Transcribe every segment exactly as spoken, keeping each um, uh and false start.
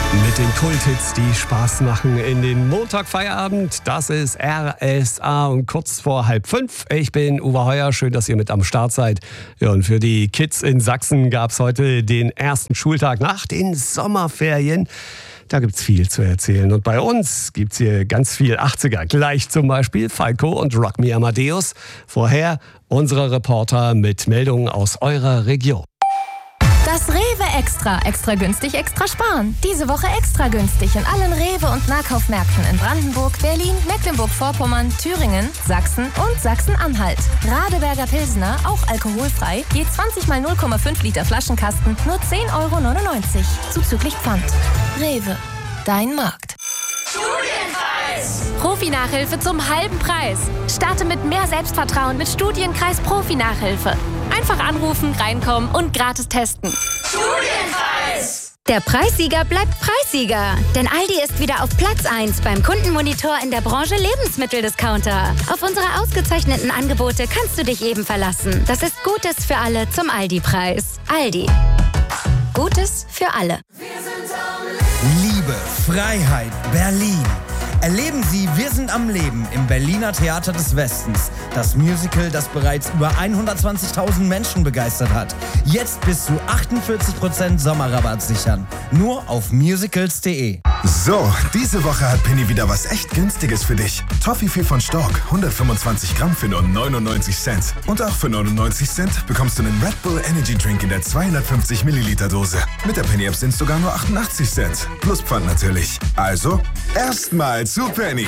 Mit den Kulthits, die Spaß machen in den Montagfeierabend. Das ist R S A und kurz vor halb fünf. Ich bin Uwe Heuer, schön, dass ihr mit am Start seid. Ja, und für die Kids in Sachsen gab es heute den ersten Schultag nach den Sommerferien. Da gibt's viel zu erzählen. Und bei uns gibt's hier ganz viel achtziger. Gleich zum Beispiel Falco und Rock Me Amadeus. Vorher unsere Reporter mit Meldungen aus eurer Region. Das Rewe Extra. Extra günstig, extra sparen. Diese Woche extra günstig in allen Rewe- und Nahkaufmärkten in Brandenburg, Berlin, Mecklenburg-Vorpommern, Thüringen, Sachsen und Sachsen-Anhalt. Radeberger Pilsner, auch alkoholfrei, je zwanzig mal null Komma fünf Liter Flaschenkasten, nur zehn Euro neunundneunzig. Zuzüglich Pfand. Rewe. Dein Markt. Studienkreis! Profi-Nachhilfe zum halben Preis. Starte mit mehr Selbstvertrauen mit Studienkreis Profi-Nachhilfe. Einfach anrufen, reinkommen und gratis testen. Studienkreis! Der Preissieger bleibt Preissieger. Denn Aldi ist wieder auf Platz eins beim Kundenmonitor in der Branche Lebensmitteldiscounter. Auf unsere ausgezeichneten Angebote kannst du dich eben verlassen. Das ist Gutes für alle zum Aldi-Preis. Aldi. Gutes für alle. Liebe, Freiheit, Berlin. Erleben Sie Wir sind am Leben im Berliner Theater des Westens. Das Musical, das bereits über hundertzwanzigtausend Menschen begeistert hat. Jetzt bis zu achtundvierzig Prozent Sommerrabatt sichern. Nur auf musicals punkt de. So, diese Woche hat Penny wieder was echt Günstiges für dich. Toffifee von Stork, hundertfünfundzwanzig Gramm für nur neunundneunzig Cent. Und auch für neunundneunzig Cent bekommst du einen Red Bull Energy Drink in der zweihundertfünfzig Milliliter Dose. Mit der Penny App sind es sogar nur achtundachtzig Cent. Plus Pfand natürlich. Also, erstmal zu Penny.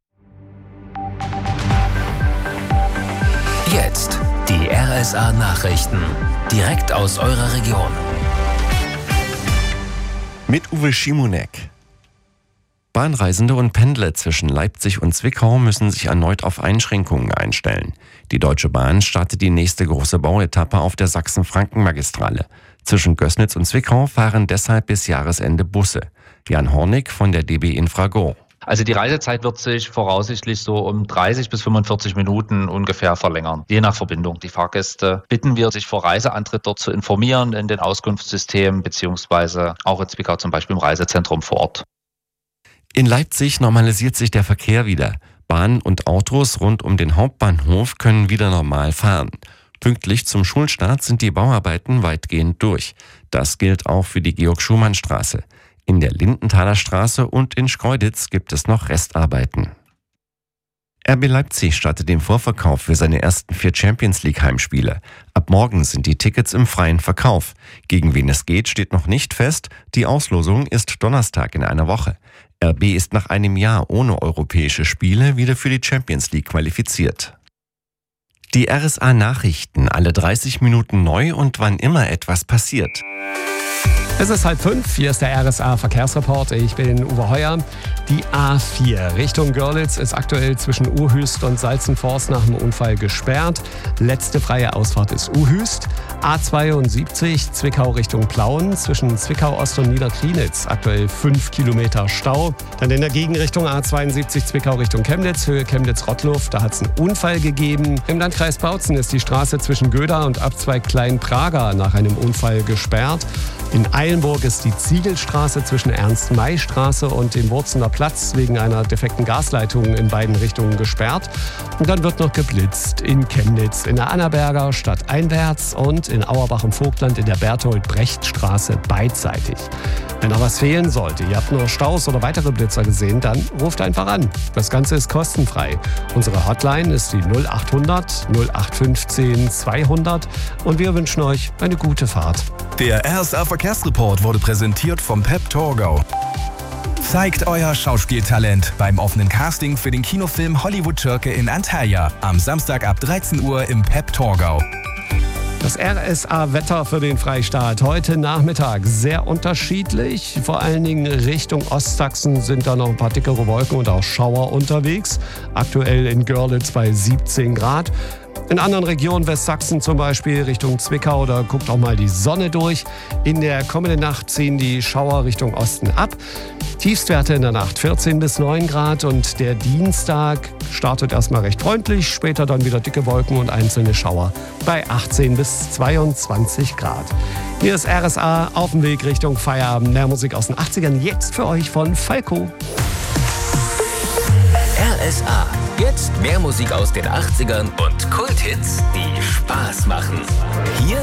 Jetzt die R S A-Nachrichten. Direkt aus eurer Region. Mit Uwe Schimonek. Bahnreisende und Pendler zwischen Leipzig und Zwickau müssen sich erneut auf Einschränkungen einstellen. Die Deutsche Bahn startet die nächste große Bauetappe auf der Sachsen-Franken-Magistrale. Zwischen Gößnitz und Zwickau fahren deshalb bis Jahresende Busse. Jan Hornig von der D B Infrago. Also die Reisezeit wird sich voraussichtlich so um dreißig bis fünfundvierzig Minuten ungefähr verlängern, je nach Verbindung. Die Fahrgäste bitten wir, sich vor Reiseantritt dort zu informieren in den Auskunftssystemen beziehungsweise auch in Zwickau zum Beispiel im Reisezentrum vor Ort. In Leipzig normalisiert sich der Verkehr wieder. Bahnen und Autos rund um den Hauptbahnhof können wieder normal fahren. Pünktlich zum Schulstart sind die Bauarbeiten weitgehend durch. Das gilt auch für die Georg-Schumann-Straße. In der Lindenthaler Straße und in Schkeuditz gibt es noch Restarbeiten. R B Leipzig startet den Vorverkauf für seine ersten vier Champions-League-Heimspiele. Ab morgen sind die Tickets im freien Verkauf. Gegen wen es geht, steht noch nicht fest. Die Auslosung ist Donnerstag in einer Woche. R B ist nach einem Jahr ohne europäische Spiele wieder für die Champions League qualifiziert. Die R S A-Nachrichten, alle dreißig Minuten neu und wann immer etwas passiert. Es ist halb fünf, hier ist der R S A-Verkehrsreport. Ich bin Uwe Heuer. Die A vier Richtung Görlitz ist aktuell zwischen Uhüst und Salzenforst nach dem Unfall gesperrt. Letzte freie Ausfahrt ist Uhüst. A zweiundsiebzig Zwickau Richtung Plauen zwischen Zwickau Ost und Niederkrienitz. Aktuell fünf Kilometer Stau. Dann in der Gegenrichtung A zweiundsiebzig Chemnitz-Zwickau Richtung Chemnitz, Höhe Chemnitz-Rottluff. Da hat es einen Unfall gegeben. Im Landkreis Bautzen ist die Straße zwischen Göda und Abzweig Klein-Prager nach einem Unfall gesperrt. In Eilenburg ist die Ziegelstraße zwischen Ernst-May-Straße und dem Wurzener Platz wegen einer defekten Gasleitung in beiden Richtungen gesperrt. Und dann wird noch geblitzt in Chemnitz, in der Annaberger stadteinwärts und in Auerbach im Vogtland in der Berthold-Brecht-Straße beidseitig. Wenn noch was fehlen sollte, ihr habt nur Staus oder weitere Blitzer gesehen, dann ruft einfach an. Das Ganze ist kostenfrei. Unsere Hotline ist die null achthundert null acht fünfzehn zweihundert und wir wünschen euch eine gute Fahrt. Der R S A-Verkehrsreport wurde präsentiert vom P E P Torgau. Zeigt euer Schauspieltalent beim offenen Casting für den Kinofilm Hollywood Türke in Antalya am Samstag ab dreizehn Uhr im P E P Torgau. Das R S A-Wetter für den Freistaat. Heute Nachmittag sehr unterschiedlich. Vor allen Dingen Richtung Ostsachsen sind da noch ein paar dickere Wolken und auch Schauer unterwegs. Aktuell in Görlitz bei siebzehn Grad. In anderen Regionen Westsachsen zum Beispiel Richtung Zwickau, da guckt auch mal die Sonne durch. In der kommenden Nacht ziehen die Schauer Richtung Osten ab. Tiefstwerte in der Nacht vierzehn bis neun Grad und der Dienstag startet erstmal recht freundlich, später dann wieder dicke Wolken und einzelne Schauer bei achtzehn bis zweiundzwanzig Grad. Hier ist R S A auf dem Weg Richtung Feierabend. Mehr Musik aus den achtzigern, jetzt für euch von Falco. R S A. Jetzt mehr Musik aus den achtzigern und Kulthits, die Spaß machen. Hier